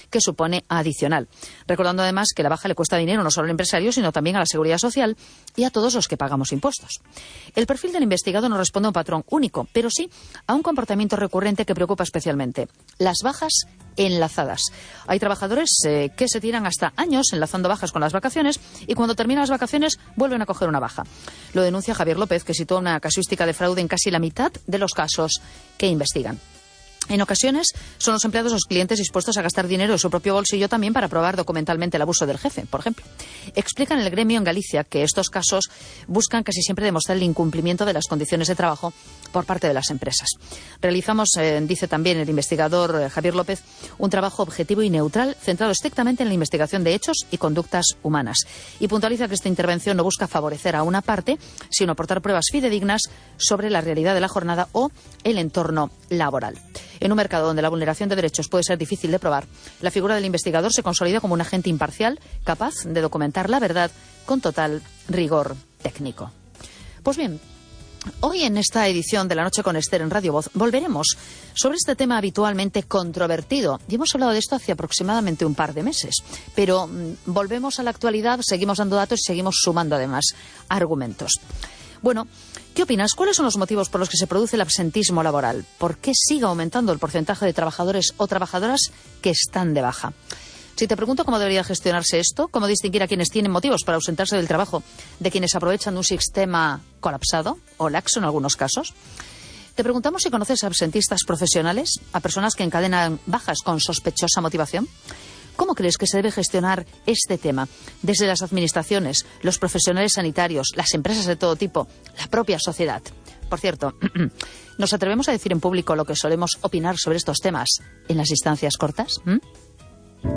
que supone adicional. Recordando además que la baja le cuesta dinero no solo al empresario, sino también a la Seguridad Social y a todos los que pagamos impuestos. El perfil del investigado no responde a un patrón único, pero sí a un comportamiento recurrente que preocupa especialmente: las bajas enlazadas. Hay trabajadores que se tiran hasta años enlazando bajas con las vacaciones y cuando terminan las vacaciones vuelven a coger una baja. Lo denuncia Javier López, que sitúa una casuística de fraude en casi la mitad de los casos que investigan. En ocasiones son los empleados los clientes dispuestos a gastar dinero de su propio bolsillo también para probar documentalmente el abuso del jefe, por ejemplo. Explican en el gremio en Galicia que estos casos buscan casi siempre demostrar el incumplimiento de las condiciones de trabajo por parte de las empresas. Realizamos, dice también el investigador Javier López, un trabajo objetivo y neutral centrado estrictamente en la investigación de hechos y conductas humanas. Y puntualiza que esta intervención no busca favorecer a una parte, sino aportar pruebas fidedignas sobre la realidad de la jornada o el entorno laboral. En un mercado donde la vulneración de derechos puede ser difícil de probar, la figura del investigador se consolida como un agente imparcial capaz de documentar la verdad con total rigor técnico. Pues bien, hoy en esta edición de La Noche con Esther en Radio Voz volveremos sobre este tema habitualmente controvertido. Y hemos hablado de esto hace aproximadamente un par de meses. Pero volvemos a la actualidad, seguimos dando datos y seguimos sumando además argumentos. Bueno, ¿qué opinas? ¿Cuáles son los motivos por los que se produce el absentismo laboral? ¿Por qué sigue aumentando el porcentaje de trabajadores o trabajadoras que están de baja? Si te pregunto cómo debería gestionarse esto, cómo distinguir a quienes tienen motivos para ausentarse del trabajo de quienes aprovechan de un sistema colapsado o laxo en algunos casos, te preguntamos si conoces a absentistas profesionales, a personas que encadenan bajas con sospechosa motivación. ¿Cómo crees que se debe gestionar este tema? Desde las administraciones, los profesionales sanitarios, las empresas de todo tipo, la propia sociedad. Por cierto, ¿nos atrevemos a decir en público lo que solemos opinar sobre estos temas en las distancias cortas?